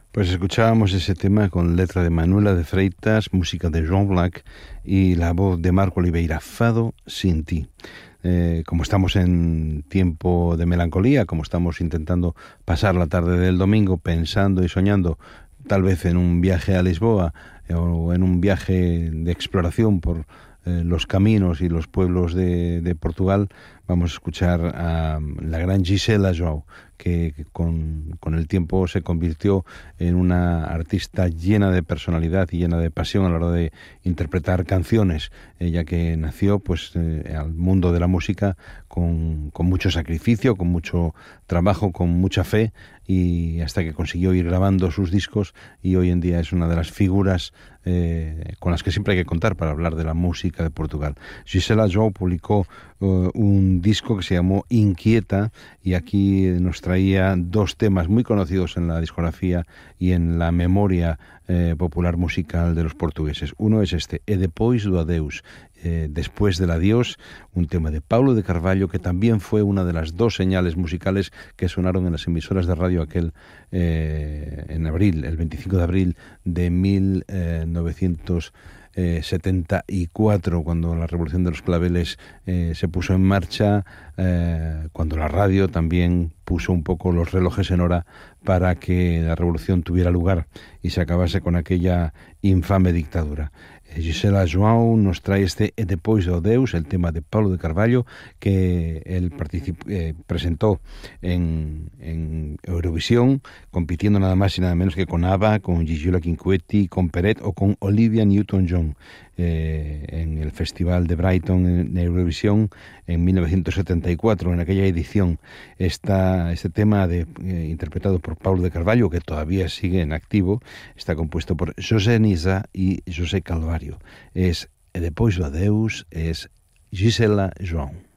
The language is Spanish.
Pues escuchábamos ese tema con letra de Manuela de Freitas, música de Joan Black y la voz de Marco Oliveira, Fado sin ti. Como estamos en tiempo de melancolía, como estamos intentando pasar la tarde del domingo pensando y soñando tal vez en un viaje a Lisboa o en un viaje de exploración por los caminos y los pueblos de Portugal, vamos a escuchar a la gran Gisela João, que con el tiempo se convirtió en una artista llena de personalidad y llena de pasión a la hora de interpretar canciones, ella que nació pues al mundo de la música con mucho sacrificio, con mucho trabajo, con mucha fe, y hasta que consiguió ir grabando sus discos, y hoy en día es una de las figuras con las que siempre hay que contar para hablar de la música de Portugal. Gisela João publicó un disco que se llamó Inquieta, y aquí nos traía dos temas muy conocidos en la discografía y en la memoria popular musical de los portugueses. Uno es este, E depois do adeus, después del adiós, un tema de Paulo de Carvalho, que también fue una de las dos señales musicales que sonaron en las emisoras de radio aquel en abril, el 25 de abril de 1974, cuando la Revolución de los Claveles se puso en marcha, cuando la radio también puso un poco los relojes en hora para que la revolución tuviera lugar y se acabase con aquella infame dictadura. Gisela João nos trae este E depois do adeus, el tema de Paulo de Carvalho, que él presentó en Eurovisión, compitiendo nada más y nada menos que con ABBA, con Gigliola Cinquetti, con Peret o con Olivia Newton-John en el Festival de Brighton en Eurovisión en 1974, en aquella edición. Este tema interpretado por Paulo de Carvalho, que todavía sigue en activo, está compuesto por José Nisa y José Calvario. Es E depois do adeus, es Gisela João.